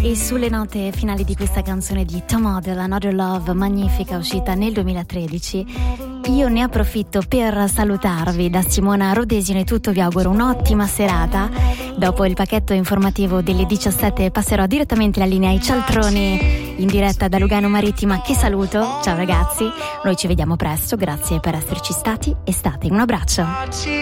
E sulle note finali di questa canzone di Tom Odell, Another Love, magnifica, uscita nel 2013, io ne approfitto per salutarvi. Da Simona Rodesino è tutto, vi auguro un'ottima serata. Dopo il pacchetto informativo delle 17 passerò direttamente la linea ai Cialtroni in diretta da Lugano Marittima, che saluto. Ciao ragazzi, noi ci vediamo presto, grazie per esserci stati e state. Un abbraccio.